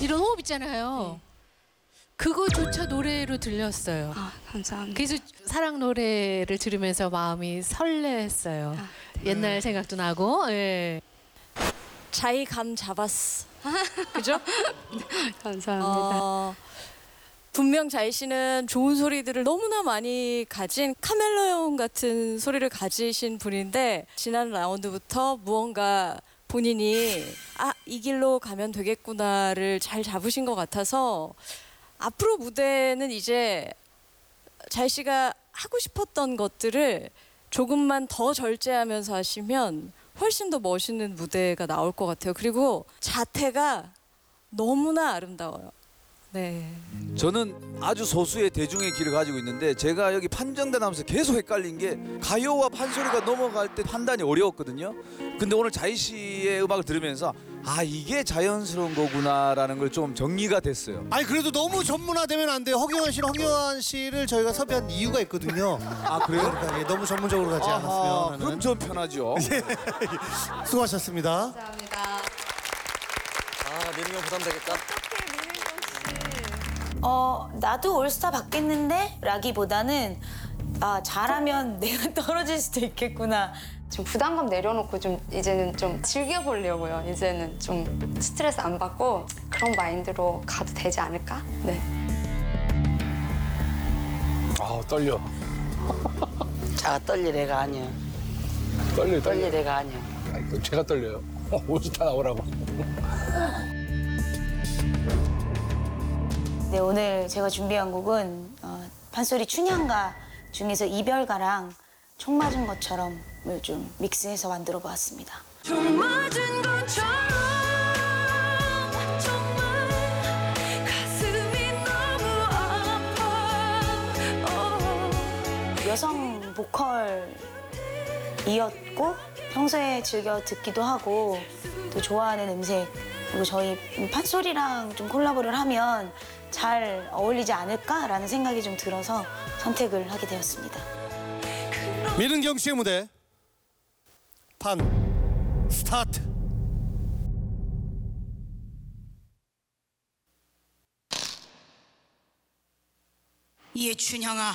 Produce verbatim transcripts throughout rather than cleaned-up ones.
이런 호흡 있잖아요. 네. 그거조차 노래로 들렸어요. 아, 감사합니다. 그래서 사랑 노래를 들으면서 마음이 설레했어요. 아, 옛날 생각도 나고. 예. 자이 감 잡았어. 그죠? 감사합니다. 어, 분명 자이 씨는 좋은 소리들을 너무나 많이 가진 카멜레온 같은 소리를 가지신 분인데 지난 라운드부터 무언가 본인이 아, 이 길로 가면 되겠구나를 잘 잡으신 것 같아서 앞으로 무대는 이제 자이 씨가 하고 싶었던 것들을 조금만 더 절제하면서 하시면 훨씬 더 멋있는 무대가 나올 것 같아요. 그리고 자태가 너무나 아름다워요. 네. 저는 아주 소수의 대중의 길을 가지고 있는데 제가 여기 판정단 하면서 계속 헷갈린 게 가요와 판소리가 넘어갈 때 판단이 어려웠거든요. 근데 오늘 자이 씨의 음악을 들으면서 아 이게 자연스러운 거구나라는 걸 좀 정리가 됐어요. 아니 그래도 너무 전문화되면 안 돼요. 허경환 씨는 허경환 씨를 저희가 섭외한 이유가 있거든요. 아 그래요? 그러니까 예, 너무 전문적으로 가지 아하, 않았으면 하는. 그럼 전 편하죠. 수고하셨습니다. 감사합니다. 아, 민경 부담되겠다. 어, 나도 올스타 받겠는데? 라기보다는 아, 잘하면 내가 떨어질 수도 있겠구나. 좀 부담감 내려놓고 좀 이제는 좀 즐겨보려고요. 이제는 좀 스트레스 안 받고 그런 마인드로 가도 되지 않을까? 네. 아 떨려. 자가 떨릴 애가 아니야. 떨려 떨려. 떨릴 애가 아니야. 아니, 제가 떨려요. 올스타 나오라고. 네, 오늘 제가 준비한 곡은 어, 판소리 춘향가 중에서 이별가랑 총 맞은 것처럼을 좀 믹스해서 만들어 보았습니다. 총 맞은 것처럼 정말 가슴이 너무 아파. oh. 여성 보컬이었고 평소에 즐겨 듣기도 하고 또 좋아하는 음색 그리고 저희 판소리랑 좀 콜라보를 하면 잘 어울리지 않을까라는 생각이 좀 들어서 선택을 하게 되었습니다. 민은경 씨의 무대 판 스타트. 예 춘향아,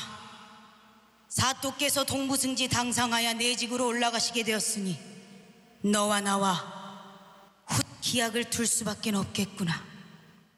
사또께서 동부승지 당상하여 내직으로 올라가시게 되었으니 너와 나와 훗 기약을 둘 수밖에 없겠구나.